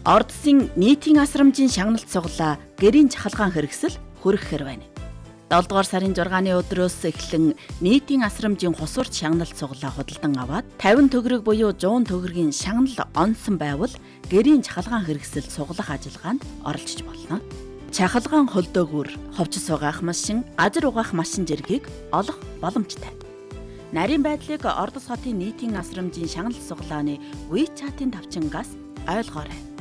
Ордсын нийтийн асрамжийн шагналт сугалаа гэрийн чахалгаан хэрэгсэл хүргэхээр байна. 7 дугаар сарын 6-ны өдрөөс эхлэн нийтийн асрамжийн хусварт шагналт сугалаа худалдан аваад 50 төгрөг буюу 100 төгрөгийн шагнал онсон байвал гэрийн чахалгаан хэрэгсэл сугалах ажиллагаанд оролцож болно. Чахалгаан холдөөгөр ховчс угаах машин, газар угаах машин зэргийг олох боломжтой. Нарийн байдлыг Ордос хотын нийтийн асрамжийн шагналт сугалааны WeChat-ийн давчингаас ойлгоорой.